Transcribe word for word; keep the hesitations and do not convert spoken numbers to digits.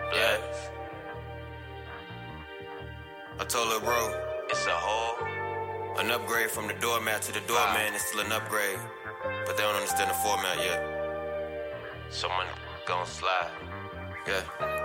Yeah. I told her, bro, it's a whole. An upgrade from the doormat to the doorman is still an upgrade. But they don't understand the format yet. Someone gon' slide. Yeah.